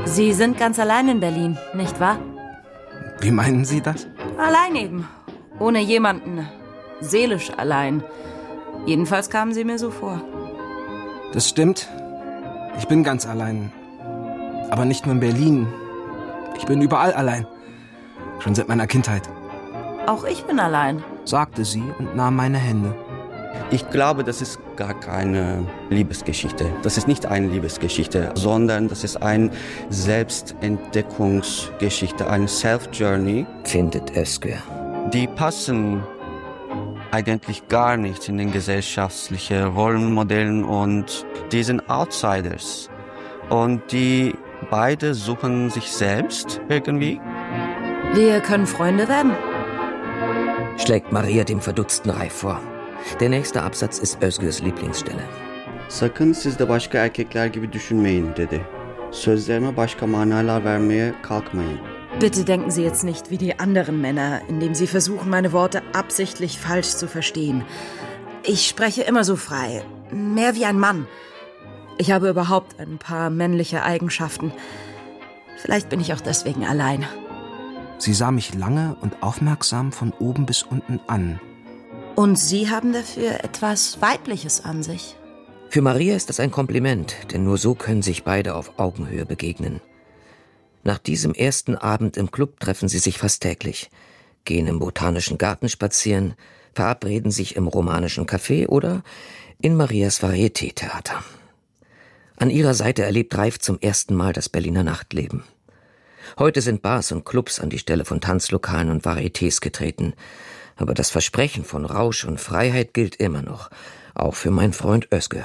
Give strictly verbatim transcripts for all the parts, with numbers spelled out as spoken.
Sie sind ganz allein in Berlin, nicht wahr? Wie meinen Sie das? Allein eben. Ohne jemanden. Seelisch allein. Jedenfalls kamen Sie mir so vor. Das stimmt. Ich bin ganz allein. Aber nicht nur in Berlin. Ich bin überall allein. Schon seit meiner Kindheit. Auch ich bin allein, sagte sie und nahm meine Hände. Ich glaube, das ist gar keine Liebesgeschichte. Das ist nicht eine Liebesgeschichte, sondern das ist eine Selbstentdeckungsgeschichte, eine Self-Journey. Findet Özgür. Die passen eigentlich gar nicht in den gesellschaftlichen Rollenmodellen und die sind Outsiders. Und die beide suchen sich selbst irgendwie. Wir können Freunde werden, schlägt Maria dem verdutzten Reif vor. Der nächste Absatz ist Özgür's Lieblingsstelle. Sakın siz de başka erkekler gibi düşünmeyin dedi. Sözlerime başka manalar vermeye kalkmayın. Bitte denken Sie jetzt nicht wie die anderen Männer, indem Sie versuchen, meine Worte absichtlich falsch zu verstehen. Ich spreche immer so frei, mehr wie ein Mann. Ich habe überhaupt ein paar männliche Eigenschaften. Vielleicht bin ich auch deswegen allein. Sie sah mich lange und aufmerksam von oben bis unten an. Und Sie haben dafür etwas Weibliches an sich. Für Maria ist das ein Kompliment, denn nur so können sich beide auf Augenhöhe begegnen. Nach diesem ersten Abend im Club treffen sie sich fast täglich, gehen im Botanischen Garten spazieren, verabreden sich im Romanischen Café oder in Marias Varieté-Theater. An ihrer Seite erlebt Reif zum ersten Mal das Berliner Nachtleben. Heute sind Bars und Clubs an die Stelle von Tanzlokalen und Varietés getreten. Aber das Versprechen von Rausch und Freiheit gilt immer noch, auch für meinen Freund Özgür.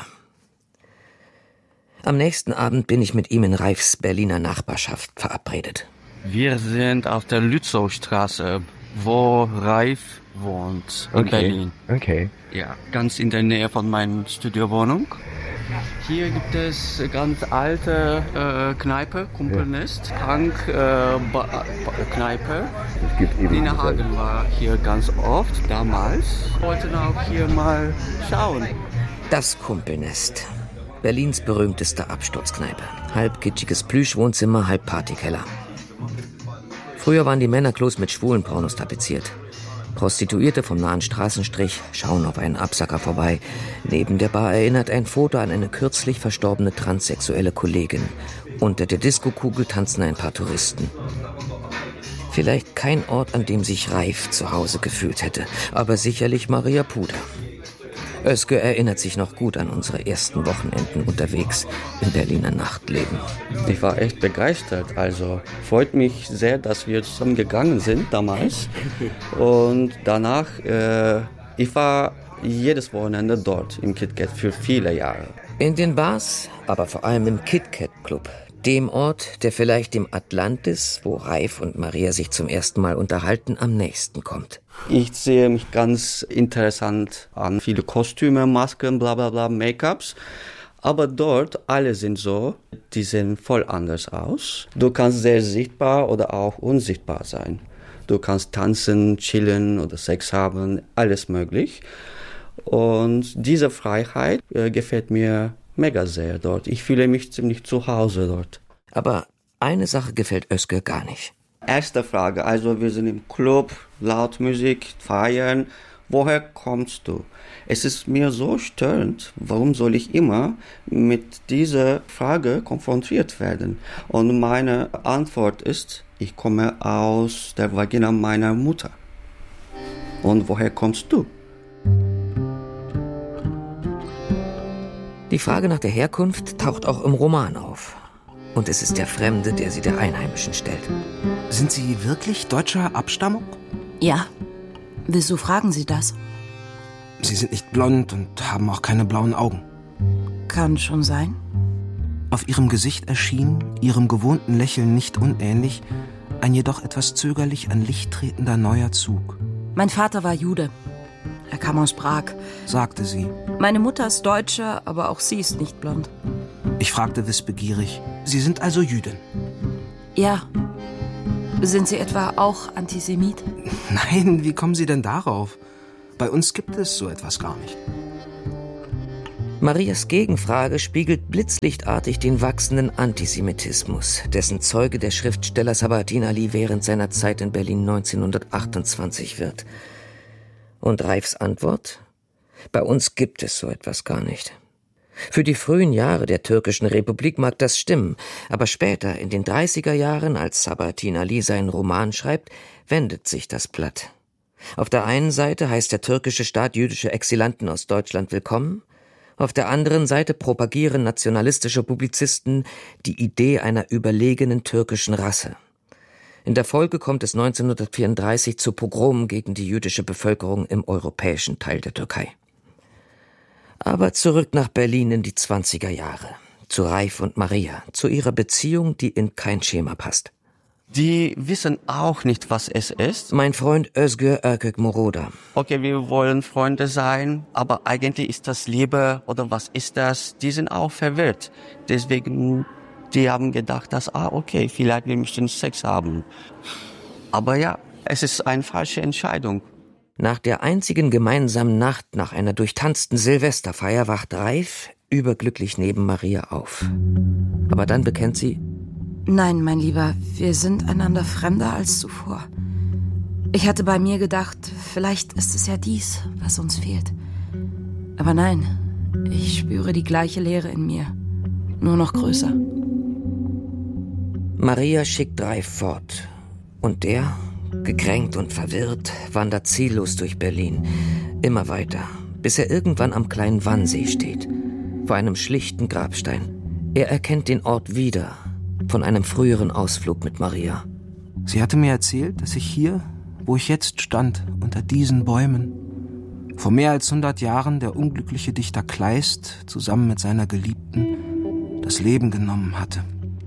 Am nächsten Abend bin ich mit ihm in Reifs Berliner Nachbarschaft verabredet. Wir sind auf der Lützowstraße, wo Reif wohnt, in okay. Berlin. Okay. Ja, ganz in der Nähe von meiner Studiowohnung. Hier gibt es ganz alte äh, Kneipe, Kumpelnest, Frank äh, ba- Kneipe. Nina Hagen war hier ganz oft damals. Wollten auch hier mal schauen. Das Kumpelnest. Berlins berühmteste Absturzkneipe. Halb kitschiges Plüschwohnzimmer, halb Partykeller. Früher waren die Männerklos mit schwulen Pornos tapeziert. Prostituierte vom nahen Straßenstrich schauen auf einen Absacker vorbei. Neben der Bar erinnert ein Foto an eine kürzlich verstorbene transsexuelle Kollegin. Unter der Diskokugel tanzen ein paar Touristen. Vielleicht kein Ort, an dem sich Reif zu Hause gefühlt hätte, aber sicherlich Maria Puder. Özgür erinnert sich noch gut an unsere ersten Wochenenden unterwegs im Berliner Nachtleben. Ich war echt begeistert, also freut mich sehr, dass wir zusammen gegangen sind damals. Und danach, äh, ich war jedes Wochenende dort im KitKat für viele Jahre. In den Bars, aber vor allem im KitKat Club. Dem Ort, der vielleicht dem Atlantis, wo Reif und Maria sich zum ersten Mal unterhalten, am nächsten kommt. Ich sehe mich ganz interessant an. Viele Kostüme, Masken, bla bla bla, Make-ups. Aber dort, alle sind so, die sehen voll anders aus. Du kannst sehr sichtbar oder auch unsichtbar sein. Du kannst tanzen, chillen oder Sex haben, alles möglich. Und diese Freiheit äh, gefällt mir mega sehr dort. Ich fühle mich ziemlich zu Hause dort. Aber eine Sache gefällt Özgür gar nicht. Erste Frage, also wir sind im Club, laut Musik, feiern. Woher kommst du? Es ist mir so störend, warum soll ich immer mit dieser Frage konfrontiert werden? Und meine Antwort ist, ich komme aus der Vagina meiner Mutter. Und woher kommst du? Die Frage nach der Herkunft taucht auch im Roman auf. Und es ist der Fremde, der sie der Einheimischen stellt. Sind Sie wirklich deutscher Abstammung? Ja. Wieso fragen Sie das? Sie sind nicht blond und haben auch keine blauen Augen. Kann schon sein. Auf Ihrem Gesicht erschien, Ihrem gewohnten Lächeln nicht unähnlich, ein jedoch etwas zögerlich an Licht tretender neuer Zug. Mein Vater war Jude. Er kam aus Prag, sagte sie. Meine Mutter ist Deutsche, aber auch sie ist nicht blond. Ich fragte wissbegierig, Sie sind also Jüdin? Ja. Sind Sie etwa auch Antisemit? Nein, wie kommen Sie denn darauf? Bei uns gibt es so etwas gar nicht. Marias Gegenfrage spiegelt blitzlichtartig den wachsenden Antisemitismus, dessen Zeuge der Schriftsteller Sabahattin Ali während seiner Zeit in Berlin neunzehnhundertachtundzwanzig wird. Und Reifs Antwort? Bei uns gibt es so etwas gar nicht. Für die frühen Jahre der türkischen Republik mag das stimmen, aber später, in den dreißiger Jahren, als Sabahattin Ali seinen Roman schreibt, wendet sich das Blatt. Auf der einen Seite heißt der türkische Staat jüdische Exilanten aus Deutschland willkommen, auf der anderen Seite propagieren nationalistische Publizisten die Idee einer überlegenen türkischen Rasse. In der Folge kommt es neunzehnhundertvierunddreißig zu Pogromen gegen die jüdische Bevölkerung im europäischen Teil der Türkei. Aber zurück nach Berlin in die zwanziger Jahre, zu Reif und Maria, zu ihrer Beziehung, die in kein Schema passt. Die wissen auch nicht, was es ist. Mein Freund Özgür Erkök Moroda. Okay, wir wollen Freunde sein, aber eigentlich ist das Liebe oder was ist das? Die sind auch verwirrt. Deswegen, die haben gedacht, dass, ah, okay, vielleicht wir möchten Sex haben. Aber ja, es ist eine falsche Entscheidung. Nach der einzigen gemeinsamen Nacht nach einer durchtanzten Silvesterfeier wacht Reif überglücklich neben Maria auf. Aber dann bekennt sie: Nein, mein Lieber, wir sind einander fremder als zuvor. Ich hatte bei mir gedacht, vielleicht ist es ja dies, was uns fehlt. Aber nein, ich spüre die gleiche Leere in mir, nur noch größer. Maria schickt Reif fort. Und der, gekränkt und verwirrt, wandert ziellos durch Berlin, immer weiter, bis er irgendwann am kleinen Wannsee steht, vor einem schlichten Grabstein. Er erkennt den Ort wieder, von einem früheren Ausflug mit Maria. Sie hatte mir erzählt, dass ich hier, wo ich jetzt stand, unter diesen Bäumen, vor mehr als hundert Jahren der unglückliche Dichter Kleist zusammen mit seiner Geliebten das Leben genommen hatte.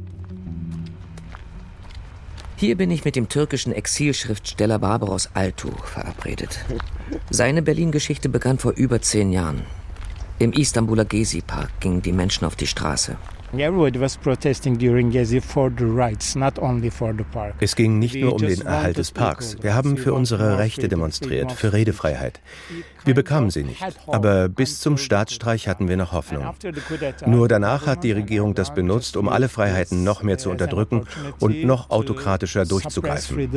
Hier bin ich mit dem türkischen Exilschriftsteller Barbaros Altu verabredet. Seine Berlin-Geschichte begann vor über zehn Jahren. Im Istanbuler Gezi-Park gingen die Menschen auf die Straße. Es ging nicht nur um den Erhalt des Parks. Wir haben für unsere Rechte demonstriert, für Redefreiheit. Wir bekamen sie nicht, aber bis zum Staatsstreich hatten wir noch Hoffnung. Nur danach hat die Regierung das benutzt, um alle Freiheiten noch mehr zu unterdrücken und noch autokratischer durchzugreifen.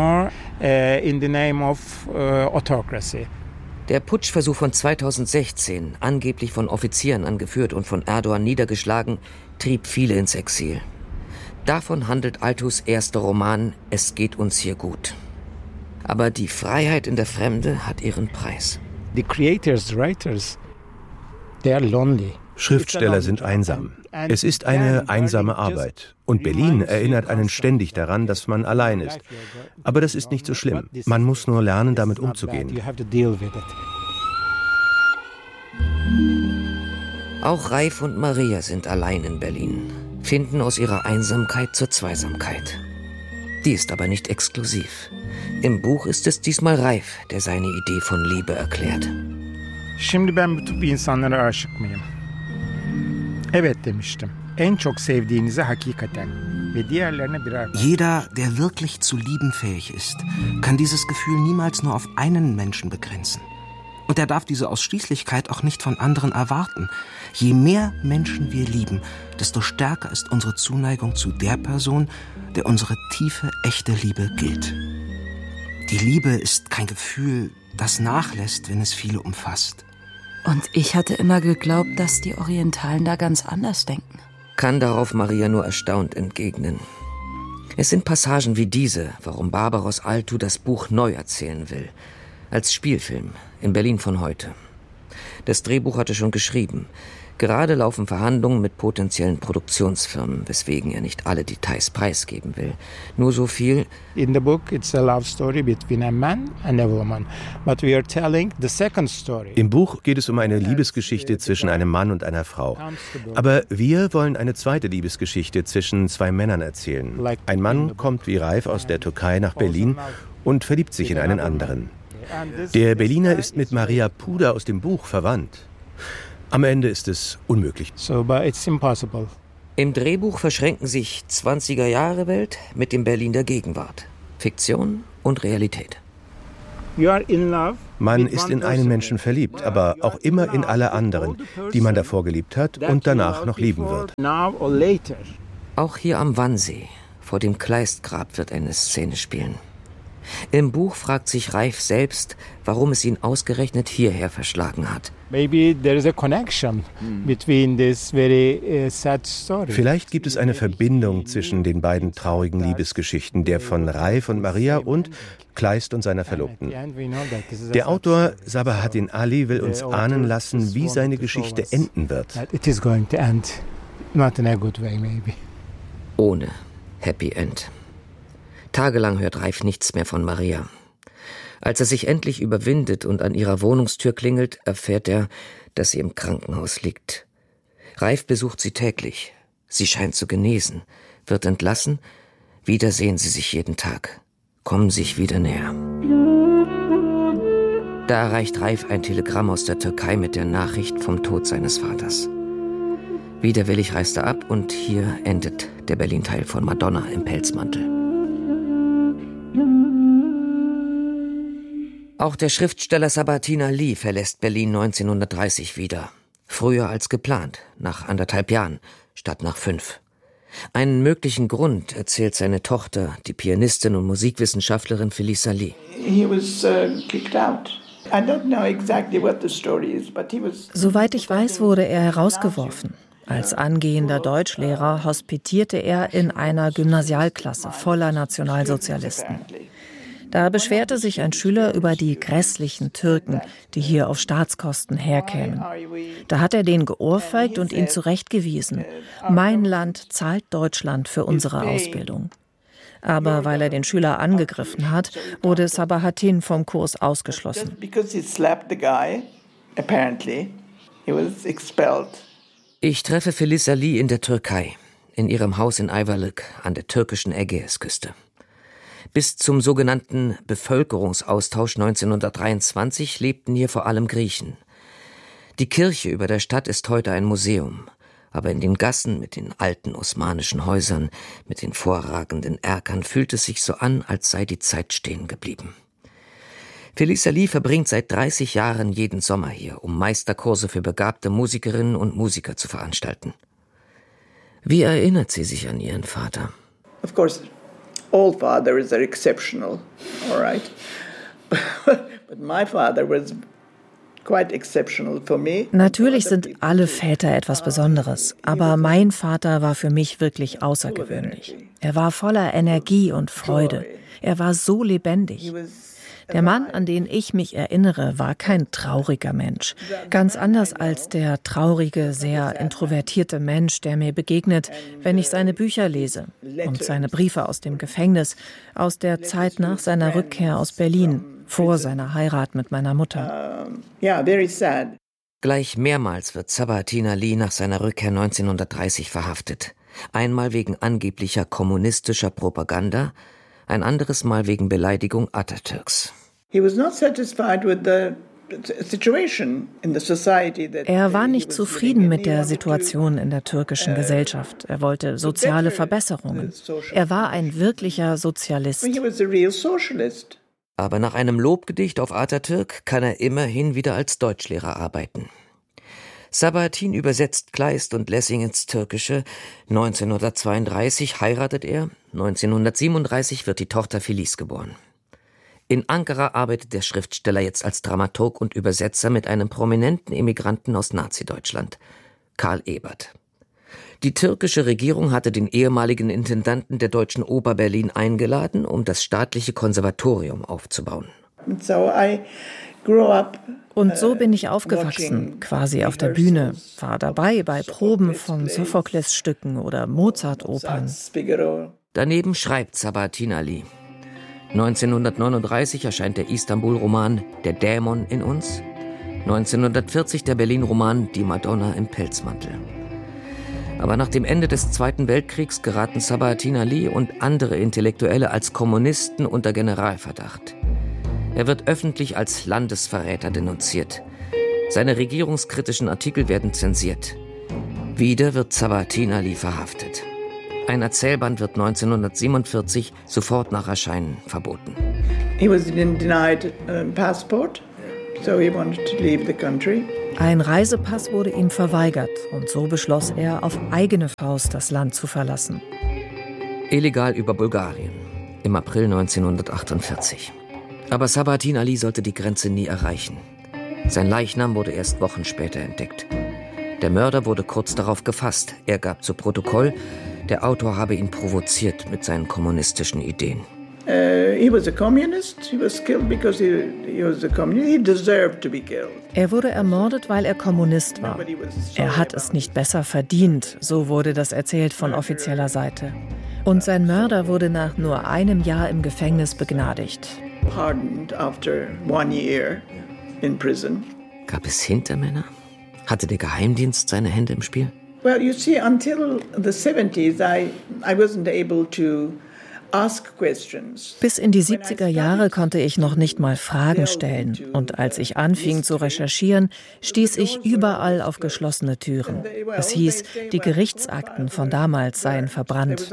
Der Putschversuch von zweitausendsechzehn, angeblich von Offizieren angeführt und von Erdogan niedergeschlagen, trieb viele ins Exil. Davon handelt Altus erster Roman »Es geht uns hier gut«. Aber die Freiheit in der Fremde hat ihren Preis. The creators, writers, they are lonely. Schriftsteller sind einsam. Es ist eine einsame Arbeit. Und Berlin erinnert einen ständig daran, dass man allein ist. Aber das ist nicht so schlimm. Man muss nur lernen, damit umzugehen. Auch Reif und Maria sind allein in Berlin, finden aus ihrer Einsamkeit zur Zweisamkeit. Die ist aber nicht exklusiv. Im Buch ist es diesmal Reif, der seine Idee von Liebe erklärt. Şimdi ben bu tip insanlara aşık mıyım? Evet demiştim. En çok sevdiğinize hakikaten ve diğerlerine birer. Jeder, der wirklich zu lieben fähig ist, kann dieses Gefühl niemals nur auf einen Menschen begrenzen. Und er darf diese Ausschließlichkeit auch nicht von anderen erwarten. Je mehr Menschen wir lieben, desto stärker ist unsere Zuneigung zu der Person, der unsere tiefe, echte Liebe gilt. Die Liebe ist kein Gefühl, das nachlässt, wenn es viele umfasst. Und ich hatte immer geglaubt, dass die Orientalen da ganz anders denken. Kann darauf Maria nur erstaunt entgegnen. Es sind Passagen wie diese, warum Barbaros Altu das Buch neu erzählen will. Als Spielfilm, in Berlin von heute. Das Drehbuch hatte schon geschrieben. Gerade laufen Verhandlungen mit potenziellen Produktionsfirmen, weswegen er nicht alle Details preisgeben will. Nur so viel: In the book it's a love story between a man and a woman, but we are telling the second story. Im Buch geht es um eine Liebesgeschichte zwischen einem Mann und einer Frau. Aber wir wollen eine zweite Liebesgeschichte zwischen zwei Männern erzählen. Ein Mann kommt wie Reif aus der Türkei nach Berlin und verliebt sich in einen anderen. Der Berliner ist mit Maria Puder aus dem Buch verwandt. Am Ende ist es unmöglich. So, but it's impossible. Im Drehbuch verschränken sich zwanziger-Jahre-Welt mit dem Berlin der Gegenwart. Fiktion und Realität. You are in love Man ist in einen Menschen verliebt, aber auch immer in alle anderen, die man davor geliebt hat und danach noch lieben wird. Auch hier am Wannsee, vor dem Kleistgrab, wird eine Szene spielen. Im Buch fragt sich Reif selbst, warum es ihn ausgerechnet hierher verschlagen hat. Vielleicht gibt es eine Verbindung zwischen den beiden traurigen Liebesgeschichten, der von Reif und Maria und Kleist und seiner Verlobten. Der Autor Sabahattin Ali will uns ahnen lassen, wie seine Geschichte enden wird. Ohne Happy End. Tagelang hört Reif nichts mehr von Maria. Als er sich endlich überwindet und an ihrer Wohnungstür klingelt, erfährt er, dass sie im Krankenhaus liegt. Reif besucht sie täglich. Sie scheint zu genesen, wird entlassen. Wieder sehen sie sich jeden Tag, kommen sich wieder näher. Da erreicht Reif ein Telegramm aus der Türkei mit der Nachricht vom Tod seines Vaters. Widerwillig reist er ab und hier endet der Berlin-Teil von Madonna im Pelzmantel. Auch der Schriftsteller Sabahattin Ali verlässt Berlin neunzehnhundertdreißig wieder. Früher als geplant, nach anderthalb Jahren, statt nach fünf. Einen möglichen Grund erzählt seine Tochter, die Pianistin und Musikwissenschaftlerin Felice Ali. Soweit ich weiß, wurde er herausgeworfen. Als angehender Deutschlehrer hospitierte er in einer Gymnasialklasse voller Nationalsozialisten. Da beschwerte sich ein Schüler über die grässlichen Türken, die hier auf Staatskosten herkämen. Da hat er den geohrfeigt und ihn zurechtgewiesen. Mein Land zahlt Deutschland für unsere Ausbildung. Aber weil er den Schüler angegriffen hat, wurde Sabahattin vom Kurs ausgeschlossen. Ich treffe Felice Ali in der Türkei, in ihrem Haus in Ayvalık an der türkischen Ägäisküste. Bis zum sogenannten Bevölkerungsaustausch neunzehnhundertdreiundzwanzig lebten hier vor allem Griechen. Die Kirche über der Stadt ist heute ein Museum, aber in den Gassen mit den alten osmanischen Häusern, mit den vorragenden Erkern fühlt es sich so an, als sei die Zeit stehen geblieben. Felice Ali verbringt seit dreißig Jahren jeden Sommer hier, um Meisterkurse für begabte Musikerinnen und Musiker zu veranstalten. Wie erinnert sie sich an ihren Vater? Of course. All fathers are exceptional, all right? But my father was quite exceptional for me. Natürlich sind alle Väter etwas Besonderes, aber mein Vater war für mich wirklich außergewöhnlich. Er war voller Energie und Freude. Er war so lebendig. Der Mann, an den ich mich erinnere, war kein trauriger Mensch. Ganz anders als der traurige, sehr introvertierte Mensch, der mir begegnet, wenn ich seine Bücher lese und seine Briefe aus dem Gefängnis, aus der Zeit nach seiner Rückkehr aus Berlin, vor seiner Heirat mit meiner Mutter. Gleich mehrmals wird Sabahattin Ali nach seiner Rückkehr neunzehnhundertdreißig verhaftet. Einmal wegen angeblicher kommunistischer Propaganda, ein anderes Mal wegen Beleidigung Atatürks. Er war nicht zufrieden mit der Situation in der türkischen Gesellschaft. Er wollte soziale Verbesserungen. Er war ein wirklicher Sozialist. Aber nach einem Lobgedicht auf Atatürk kann er immerhin wieder als Deutschlehrer arbeiten. Sabahattin übersetzt Kleist und Lessing ins Türkische. neunzehnhundertzweiunddreißig heiratet er. neunzehnhundertsiebenunddreißig wird die Tochter Felice geboren. In Ankara arbeitet der Schriftsteller jetzt als Dramaturg und Übersetzer mit einem prominenten Emigranten aus Nazi-Deutschland, Karl Ebert. Die türkische Regierung hatte den ehemaligen Intendanten der Deutschen Oper Berlin eingeladen, um das staatliche Konservatorium aufzubauen. Und so bin ich aufgewachsen, quasi auf der Bühne, war dabei bei Proben von Sophokles-Stücken oder Mozart-Opern. Daneben schreibt Sabahattin Ali. neunzehnhundertneununddreißig erscheint der Istanbul-Roman Der Dämon in uns, neunzehnhundertvierzig der Berlin-Roman Die Madonna im Pelzmantel. Aber nach dem Ende des Zweiten Weltkriegs geraten Sabahattin Ali und andere Intellektuelle als Kommunisten unter Generalverdacht. Er wird öffentlich als Landesverräter denunziert. Seine regierungskritischen Artikel werden zensiert. Wieder wird Sabahattin Ali verhaftet. Ein Erzählband wird neunzehnhundertsiebenundvierzig sofort nach Erscheinen verboten. He was denied a passport So he wanted to leave the country. Ein Reisepass wurde ihm verweigert und so beschloss er, auf eigene Faust das Land zu verlassen. Illegal über Bulgarien, im April neunzehnhundertachtundvierzig. Aber Sabahattin Ali sollte die Grenze nie erreichen. Sein Leichnam wurde erst Wochen später entdeckt. Der Mörder wurde kurz darauf gefasst. Er gab zu Protokoll, der Autor habe ihn provoziert mit seinen kommunistischen Ideen. Uh, he was a communist. He was killed because he, he was a communist. He deserved to be killed. Er wurde ermordet, weil er Kommunist war. Er hat es nicht besser verdient, so wurde das erzählt von offizieller Seite. Und sein Mörder wurde nach nur einem Jahr im Gefängnis begnadigt. Pardoned after one year in prison. Gab es Hintermänner? Hatte der Geheimdienst seine Hände im Spiel? Well, you see, until the seventies, I, I wasn't able to ask questions. Bis in die siebziger Jahre konnte ich noch nicht mal Fragen stellen. Und als ich anfing zu recherchieren, stieß ich überall auf geschlossene Türen. Es hieß, die Gerichtsakten von damals seien verbrannt.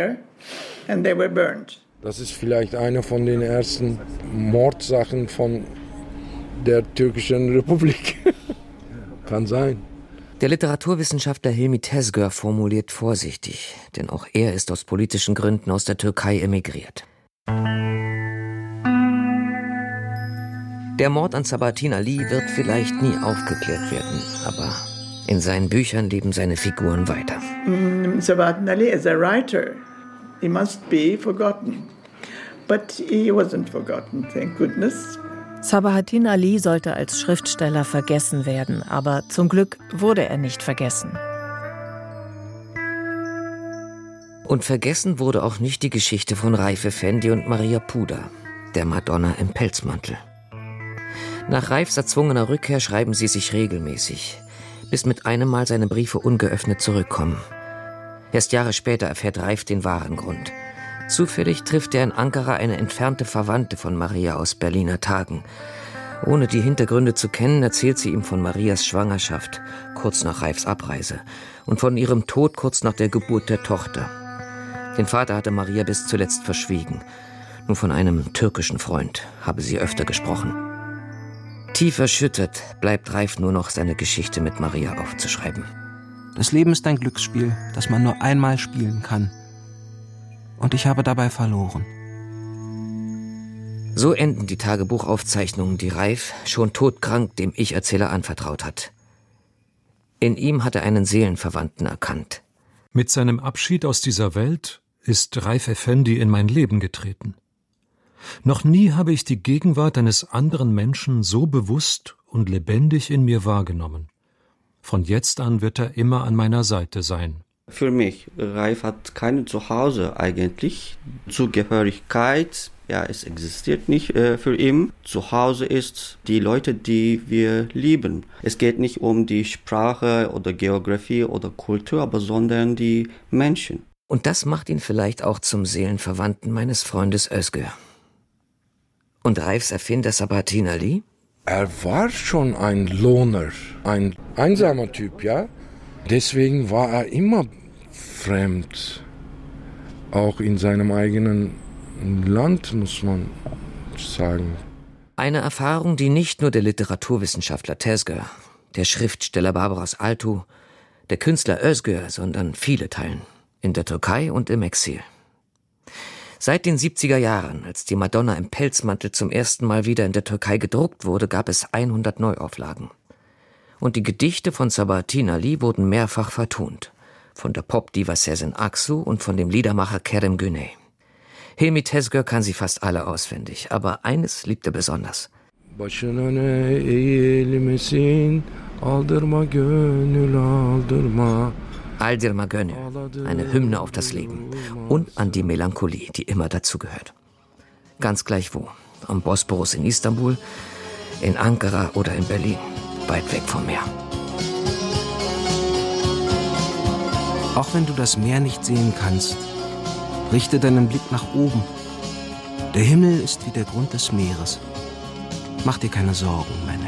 Das ist vielleicht eine von den ersten Mordsachen von der Türkischen Republik. Kann sein. Der Literaturwissenschaftler Hilmi Tezgör formuliert vorsichtig, denn auch er ist aus politischen Gründen aus der Türkei emigriert. Der Mord an Sabahattin Ali wird vielleicht nie aufgeklärt werden, aber in seinen Büchern leben seine Figuren weiter. Mm, Sabahattin Ali is a writer. He must be forgotten. But he wasn't forgotten, thank goodness. Sabahattin Ali sollte als Schriftsteller vergessen werden, aber zum Glück wurde er nicht vergessen. Und vergessen wurde auch nicht die Geschichte von Raif Effendi und Maria Puder, der Madonna im Pelzmantel. Nach Raifs erzwungener Rückkehr schreiben sie sich regelmäßig, bis mit einem Mal seine Briefe ungeöffnet zurückkommen. Erst Jahre später erfährt Raif den wahren Grund. Zufällig trifft er in Ankara eine entfernte Verwandte von Maria aus Berliner Tagen. Ohne die Hintergründe zu kennen, erzählt sie ihm von Marias Schwangerschaft, kurz nach Raifs Abreise, und von ihrem Tod kurz nach der Geburt der Tochter. Den Vater hatte Maria bis zuletzt verschwiegen. Nur von einem türkischen Freund habe sie öfter gesprochen. Tief erschüttert bleibt Raif nur noch, seine Geschichte mit Maria aufzuschreiben. Das Leben ist ein Glücksspiel, das man nur einmal spielen kann. Und ich habe dabei verloren. So enden die Tagebuchaufzeichnungen, die Raif, schon todkrank, dem Ich-Erzähler anvertraut hat. In ihm hat er einen Seelenverwandten erkannt. Mit seinem Abschied aus dieser Welt ist Raif Effendi in mein Leben getreten. Noch nie habe ich die Gegenwart eines anderen Menschen so bewusst und lebendig in mir wahrgenommen. Von jetzt an wird er immer an meiner Seite sein. Für mich, Raif hat kein Zuhause eigentlich. Zugehörigkeit, ja, es existiert nicht äh, für ihn. Zuhause ist die Leute, die wir lieben. Es geht nicht um die Sprache oder Geografie oder Kultur, aber sondern die Menschen. Und das macht ihn vielleicht auch zum Seelenverwandten meines Freundes Özgür. Und Raifs Erfinder Sabahattin Ali? Er war schon ein Loner, ein einsamer Typ, ja. Deswegen war er immer fremd, auch in seinem eigenen Land, muss man sagen. Eine Erfahrung, die nicht nur der Literaturwissenschaftler Tezgör, der Schriftsteller Barbaros Altu, der Künstler Özgür, sondern viele teilen, in der Türkei und im Exil. Seit den siebziger Jahren, als die Madonna im Pelzmantel zum ersten Mal wieder in der Türkei gedruckt wurde, gab es hundert Neuauflagen. Und die Gedichte von Sabahattin Ali wurden mehrfach vertont. Von der Popdiva Sezen Aksu und von dem Liedermacher Kerem Güney. Hilmi Tezgör kann sie fast alle auswendig, aber eines liebt er besonders. Başına ne eğilmesin, aldırma gönül aldırma. Aldırma Gönül, eine Hymne auf das Leben und an die Melancholie, die immer dazugehört. Ganz gleich wo, am Bosporus in Istanbul, in Ankara oder in Berlin. Weit weg vom Meer. Auch wenn du das Meer nicht sehen kannst, richte deinen Blick nach oben. Der Himmel ist wie der Grund des Meeres. Mach dir keine Sorgen, meine